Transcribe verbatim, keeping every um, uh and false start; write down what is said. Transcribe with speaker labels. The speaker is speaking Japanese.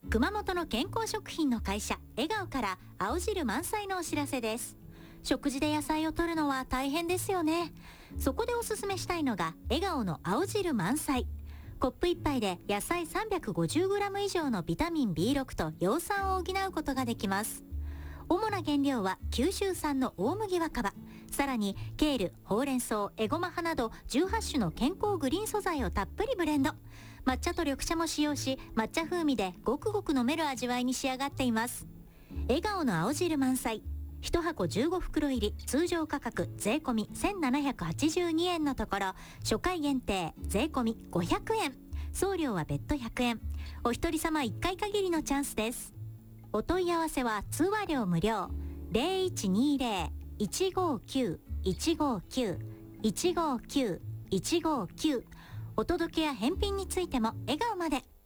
Speaker 1: 熊本の健康食品の会社笑顔から青汁満載のお知らせです。食事で野菜を摂るのは大変ですよね。そこでおすすめしたいのが笑顔の青汁満載。コップいっぱいで野菜 さんびゃくごじゅうグラム 以上のビタミン ビーろく と葉酸を補うことができます。主な原料は九州産の大麦若葉、さらにケール、ほうれん草、エゴマ葉などじゅうはち種の健康グリーン素材をたっぷりブレンド。抹茶と緑茶も使用し、抹茶風味でごくごく飲める味わいに仕上がっています。笑顔の青汁満載、いちはこじゅうごふくろ入り、通常価格税込みせんななひゃくはちじゅうにえんのところ、初回限定税込みごひゃくえん、送料は別途ひゃくえん。お一人様いっかい限りのチャンスです。お問い合わせは通話料無料 ゼロいちにゼロ いちごきゅう いちごきゅう いちごきゅう いちごきゅう。お届けや返品についても笑顔まで。